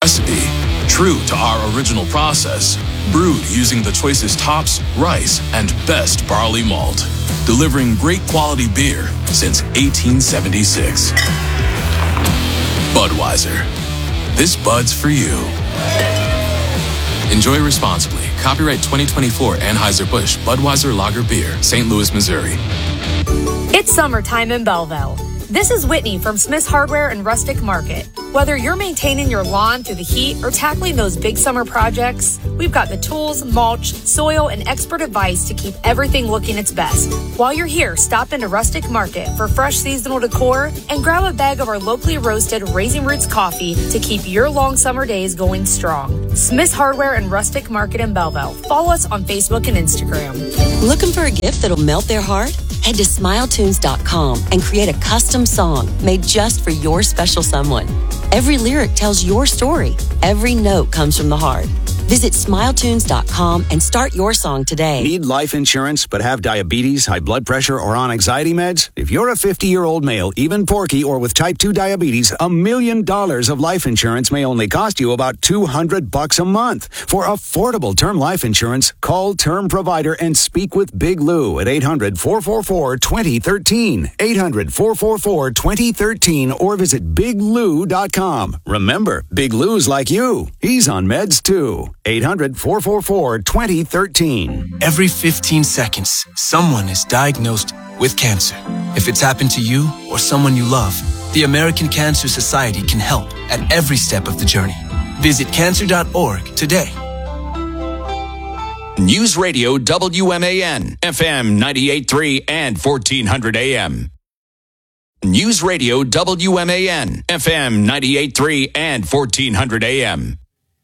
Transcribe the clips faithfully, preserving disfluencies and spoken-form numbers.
recipe, true to our original process, brewed using the choicest hops, rice, and best barley malt, delivering great quality beer since eighteen seventy-six. Budweiser. This Bud's for you. Enjoy responsibly. Copyright twenty twenty-four Anheuser-Busch Budweiser Lager Beer, Saint Louis, Missouri. It's summertime in Belleville. This is Whitney from Smith's Hardware and Rustic Market. Whether you're maintaining your lawn through the heat or tackling those big summer projects, we've got the tools, mulch, soil, and expert advice to keep everything looking its best. While you're here, stop into Rustic Market for fresh seasonal decor and grab a bag of our locally roasted Raising Roots coffee to keep your long summer days going strong. Smith's Hardware and Rustic Market in Belleville. Follow us on Facebook and Instagram. Looking for a gift that'll melt their heart? Head to smile tunes dot com and create a custom song made just for your special someone. Every lyric tells your story. Every note comes from the heart. Visit smile tunes dot com and start your song today. Need life insurance but have diabetes, high blood pressure, or on anxiety meds? If you're a fifty-year-old male, even porky, or with type two diabetes, a million dollars of life insurance may only cost you about two hundred bucks a month. For affordable term life insurance, call Term Provider and speak with Big Lou at eight hundred, four four four, two zero one three. eight hundred, four four four, two zero one three or visit big lou dot com. Remember, Big Lou's like you. He's on meds too. eight hundred, four four four, two zero one three. Every fifteen seconds, someone is diagnosed with cancer. If it's happened to you or someone you love, the American Cancer Society can help at every step of the journey. Visit cancer dot org today. News Radio W M A N, F M ninety-eight point three and fourteen hundred A M. News Radio W M A N, F M ninety-eight point three and fourteen hundred A M.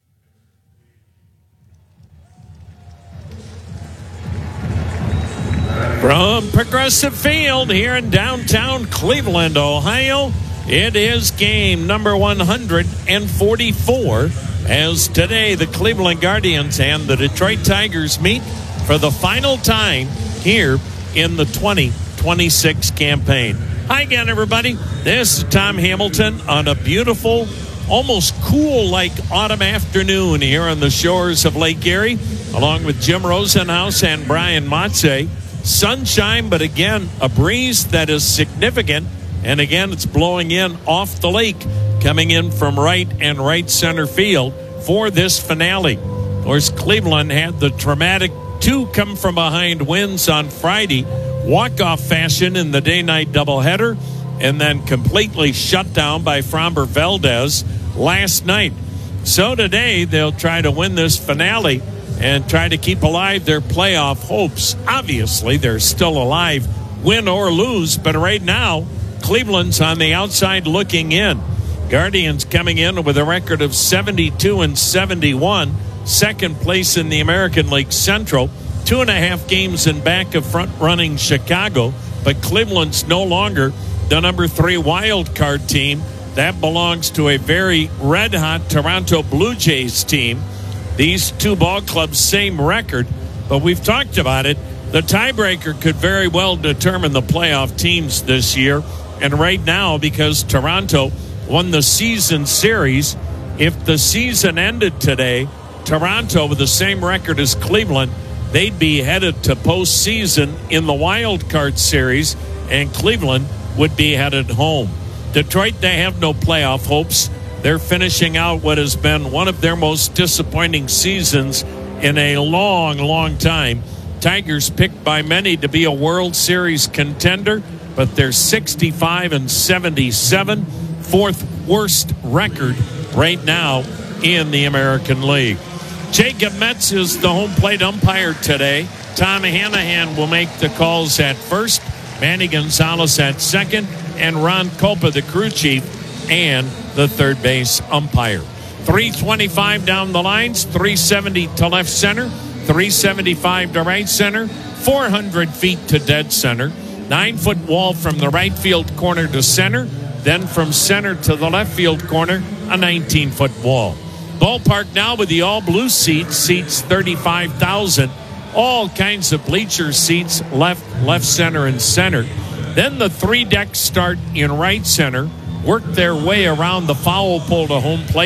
From Progressive Field here in downtown Cleveland, Ohio, it is game number one hundred forty-four as today the Cleveland Guardians and the Detroit Tigers meet for the final time here in the twenty twenty-six campaign. Hi again, everybody. This is Tom Hamilton on a beautiful, almost cool like autumn afternoon here on the shores of Lake Erie, along with Jim Rosenhaus and Brian Motze. Sunshine, but again, a breeze that is significant. And again, it's blowing in off the lake, coming in from right and right center field for this finale. Of course, Cleveland had the traumatic two come from behind wins on Friday, walk-off fashion in the day-night doubleheader, and then completely shut down by Framber Valdez last night. So today, they'll try to win this finale and try to keep alive their playoff hopes. Obviously, they're still alive, win or lose, but right now, Cleveland's on the outside looking in. Guardians coming in with a record of seventy-two and seventy-one, second place in the American League Central, two and a half games in back of front-running Chicago, but Cleveland's no longer the number three wild card team. That belongs to a very red-hot Toronto Blue Jays team. These two ball clubs, same record, but we've talked about it. The tiebreaker could very well determine the playoff teams this year. And right now, because Toronto won the season series, if the season ended today, Toronto with the same record as Cleveland, they'd be headed to postseason in the wild card series, and Cleveland would be headed home. Detroit, they have no playoff hopes. They're finishing out what has been one of their most disappointing seasons in a long, long time. Tigers picked by many to be a World Series contender, but they're sixty-five and seventy-seven, fourth worst record right now in the American League. Jacob Metz is the home plate umpire today. Tom Hanahan will make the calls at first, Manny Gonzalez at second, and Ron Copa, the crew chief, and the third base umpire. three twenty-five down the lines, three seventy to left center, three seventy-five to right center, four hundred feet to dead center, nine-foot wall from the right field corner to center, then from center to the left field corner, a nineteen-foot wall. Ballpark now with the all-blue seats, seats thirty-five thousand, all kinds of bleacher seats, left, left center, and center. Then the three decks start in right center, work their way around the foul pole to home plate,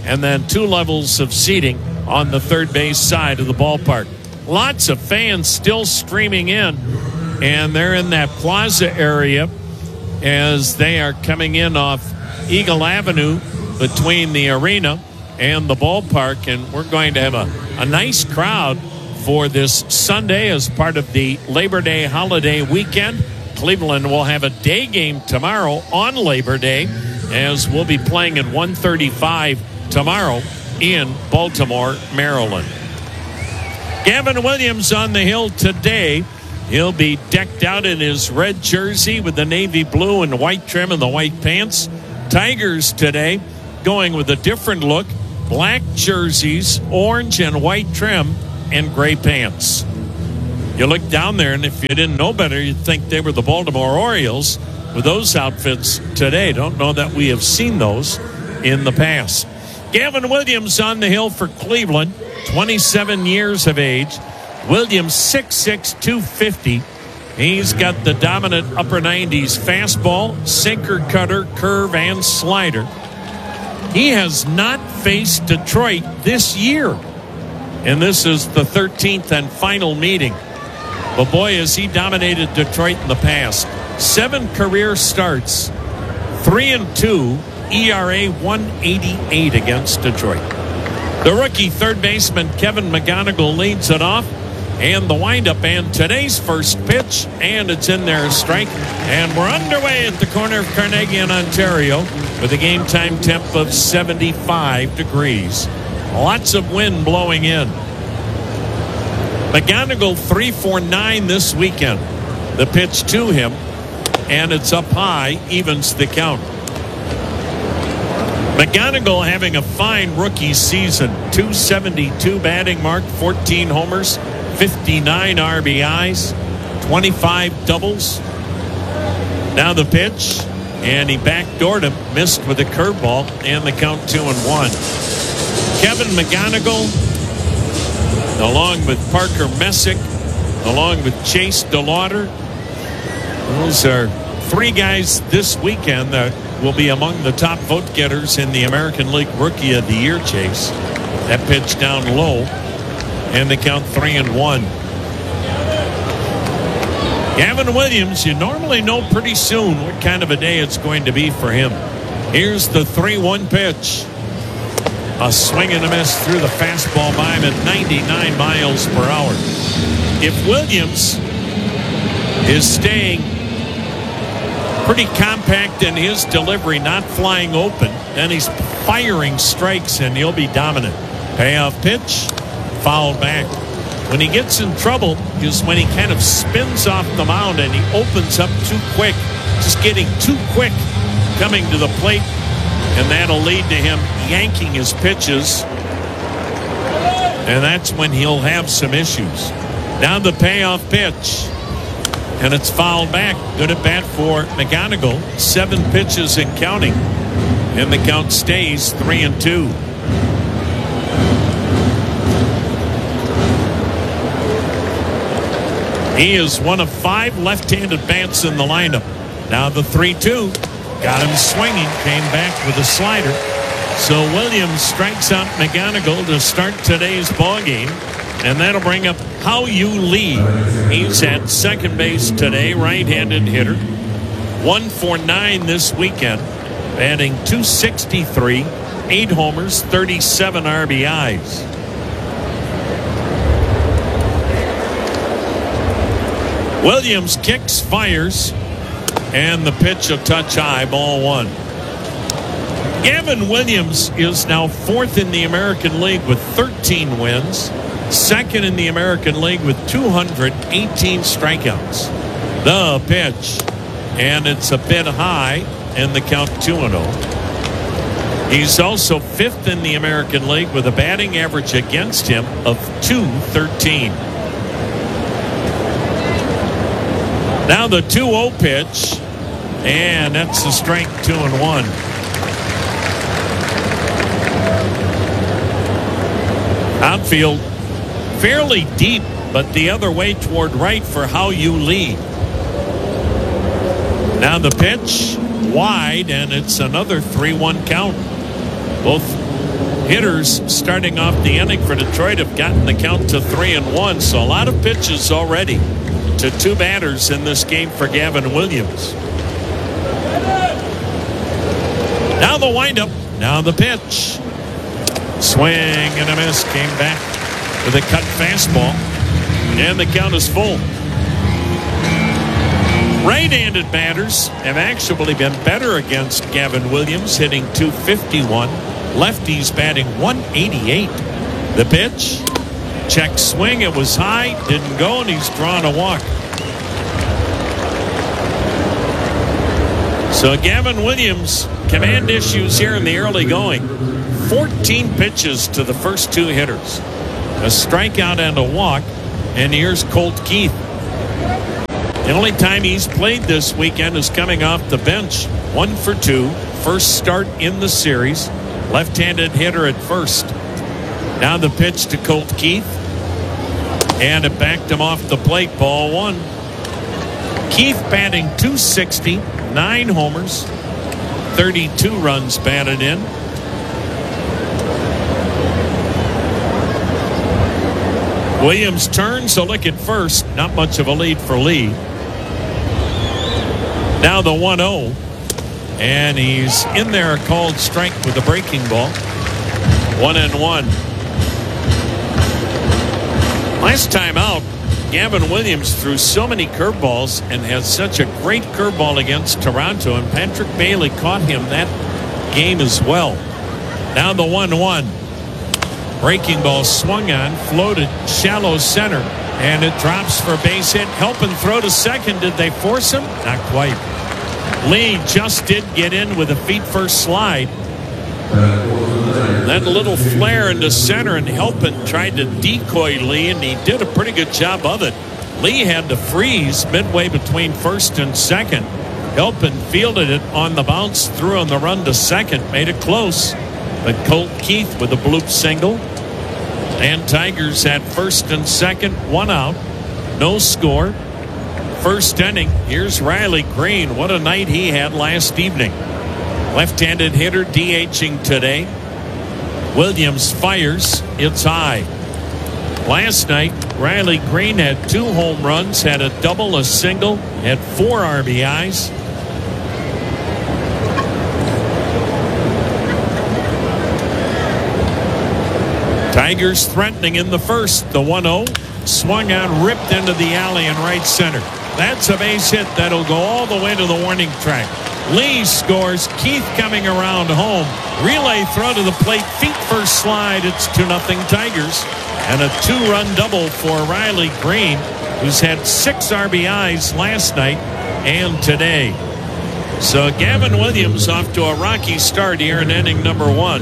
and then two levels of seating on the third base side of the ballpark. Lots of fans still streaming in, and they're in that plaza area as they are coming in off Eagle Avenue between the arena and the ballpark, and we're going to have a, a nice crowd for this Sunday as part of the Labor Day holiday weekend. Cleveland will have a day game tomorrow on Labor Day, as we'll be playing at one thirty-five tomorrow in Baltimore, Maryland. Gavin Williams on the hill today. He'll be decked out in his red jersey with the navy blue and white trim and the white pants. Tigers today going with a different look. Black jerseys, orange and white trim, and gray pants. You look down there, and if you didn't know better, you'd think they were the Baltimore Orioles with those outfits today. Don't know that we have seen those in the past. Gavin Williams on the hill for Cleveland, twenty-seven years of age. Williams, six six, two fifty. He's got the dominant upper nineties fastball, sinker, cutter, curve, and slider. He has not faced Detroit this year, and this is the thirteenth and final meeting. But boy, has he dominated Detroit in the past. Seven career starts, three and two, E R A one eighty-eight against Detroit. The rookie third baseman Kevin McGonigal leads it off, and the windup and today's first pitch, and it's in there, a strike, and we're underway at the corner of Carnegie and Ontario with a game time temp of seventy-five degrees. Lots of wind blowing in. McGonigal three for nine this weekend. The pitch to him, and it's up high, evens the count. McGonigal having a fine rookie season. two seventy-two batting mark, fourteen homers, fifty-nine R B Is, twenty-five doubles. Now the pitch, and he backdoored him, missed with a curveball, and the count two and one. Kevin McGonigal, along with Parker Messick, along with Chase DeLauder. Those are three guys this weekend that will be among the top vote getters in the American League Rookie of the Year chase. That pitch down low, and the count three and one. Gavin Williams, you normally know pretty soon what kind of a day it's going to be for him. Here's the three one pitch. A swing and a miss through the fastball by him at ninety-nine miles per hour. If Williams is staying pretty compact in his delivery, not flying open, then he's firing strikes and he'll be dominant. Payoff pitch, fouled back. When he gets in trouble is when he kind of spins off the mound and he opens up too quick, just getting too quick coming to the plate, and that'll lead to him yanking his pitches, and that's when he'll have some issues. Now the payoff pitch, and it's fouled back. Good at bat for McGonigal. Seven pitches and counting, and the count stays three and two. He is one of five left-handed bats in the lineup. Now the three two. Got him swinging. Came back with a slider. So Williams strikes out McGonigal to start today's ball game. And that'll bring up Hao-Yu Lee. He's at second base today, right-handed hitter. One for nine this weekend. Batting two sixty-three. Eight homers, thirty-seven R B Is. Williams kicks, fires, and the pitch a touch high, ball one. Gavin Williams is now fourth in the American League with thirteen wins, second in the American League with two hundred eighteen strikeouts. The pitch, and it's a bit high, and the count two and oh. He's also fifth in the American League with a batting average against him of two thirteen. Now the two oh pitch, and that's a strike, two and one. Outfield fairly deep, but the other way toward right for Hao-Yu Lee. Now the pitch, wide, and it's another three one count. Both hitters starting off the inning for Detroit have gotten the count to three and one. So a lot of pitches already to two batters in this game for Gavin Williams. Now the windup. Now the pitch. Swing and a miss. Came back with a cut fastball. And the count is full. Right-handed batters have actually been better against Gavin Williams, hitting two fifty-one. Lefties batting one eighty-eight. The pitch. Check swing. It was high. Didn't go, and he's drawn a walk. So Gavin Williams, command issues here in the early going. fourteen pitches to the first two hitters. A strikeout and a walk. And here's Colt Keith. The only time he's played this weekend is coming off the bench. One for two. First start in the series. Left-handed hitter at first. Now the pitch to Colt Keith. And it backed him off the plate. Ball one. Keith batting two sixty. Nine homers. thirty-two runs batted in. Williams turns a lick at first. Not much of a lead for Lee. Now the one oh. And he's in there, a called strike with a breaking ball. One and one. Last time out, Gavin Williams threw so many curveballs and has such a great curveball against Toronto. And Patrick Bailey caught him that game as well. Now the one one. Breaking ball swung on, floated shallow center, and it drops for a base hit. Help and throw to second. Did they force him? Not quite. Lee just did get in with a feet first slide. That little flare into center, and Helpin tried to decoy Lee, and he did a pretty good job of it. Lee had to freeze midway between first and second. Helpin fielded it on the bounce, threw on the run to second, made it close. But Colt Keith with a bloop single. And Tigers at first and second, one out, no score. First inning, here's Riley Green. What a night he had last evening. Left-handed hitter DHing today. Williams fires, it's high. Last night, Riley Green had two home runs, had a double, a single, had four R B Is. Tigers threatening in the first. The one oh. Swung on, ripped into the alley in right center. That's a base hit that'll go all the way to the warning track. Lee scores. Keith coming around home. Relay throw to the plate. Feet first slide. It's two nothing Tigers. And a two-run double for Riley Green, who's had six R B Is last night and today. So Gavin Williams off to a rocky start here in inning number one.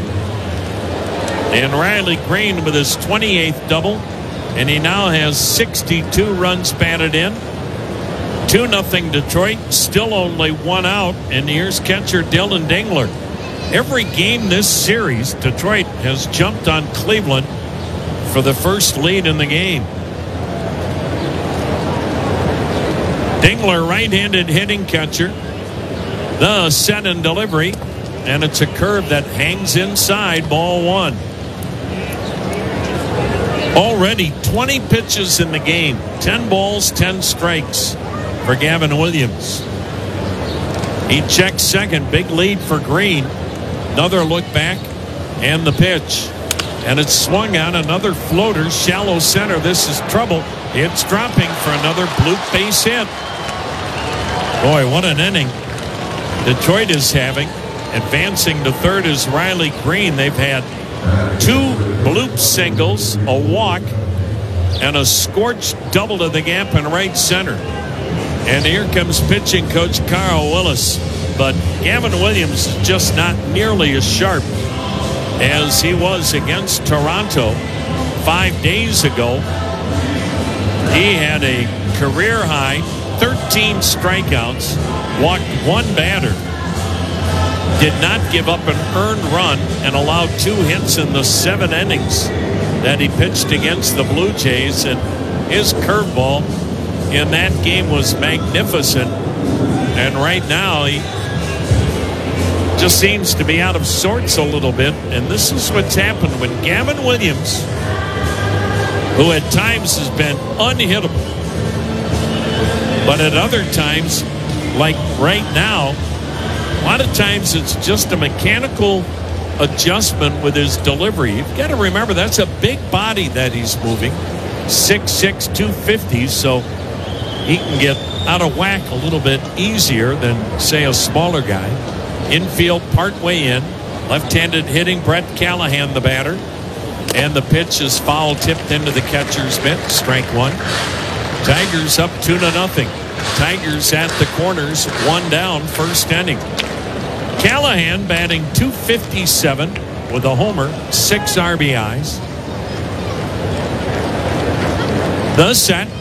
And Riley Green with his twenty-eighth double. And he now has sixty-two runs batted in. two nothing Detroit. Still only one out. And here's catcher Dylan Dingler. Every game this series, Detroit has jumped on Cleveland for the first lead in the game. Dingler, right-handed hitting catcher. The set and delivery. And it's a curve that hangs inside, ball one. Already twenty pitches in the game. ten balls, ten strikes for Gavin Williams. He checks second. Big lead for Green. Another look back. And the pitch. And it's swung on. Another floater. Shallow center. This is trouble. It's dropping for another bloop base hit. Boy, what an inning Detroit is having. Advancing to third is Riley Green. They've had two bloop singles, a walk, and a scorched double to the gap in right center. And here comes pitching coach Carl Willis. But Gavin Williams is just not nearly as sharp as he was against Toronto five days ago. He had a career high thirteen strikeouts, walked one batter, did not give up an earned run, and allowed two hits in the seven innings that he pitched against the Blue Jays. And his curveball in that game was magnificent. And right now he just seems to be out of sorts a little bit. And this is what's happened when Gavin Williams, who at times has been unhittable, but at other times, like right now, a lot of times it's just a mechanical adjustment with his delivery. You've got to remember that's a big body that he's moving, six six, two fifty, so he can get out of whack a little bit easier than, say, a smaller guy. Infield partway in, left-handed hitting, Brett Callahan, the batter. And the pitch is foul tipped into the catcher's mitt. Strike one. Tigers up two to nothing. Tigers at the corners, one down, first inning. Callahan batting two fifty-seven with a homer, six R B Is. The set.